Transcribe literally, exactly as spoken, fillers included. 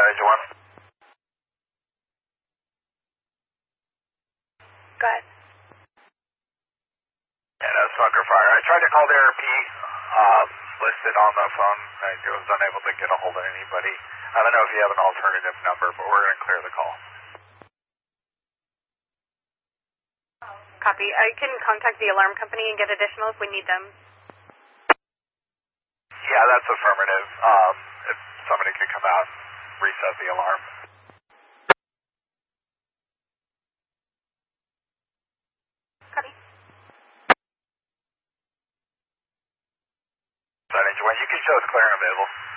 Engine one. Go ahead. Yeah, that's Smoker Fire. I tried to call the R P, um, listed on the phone. I was unable to get a hold of anybody. I don't know if you have an alternative number, but we're going to clear the call. Copy. I can contact the alarm company and get additional if we need them. Yeah, that's affirmative. Um, if somebody could come out and reset the alarm. Copy. That Engine one, you can show us clear and available.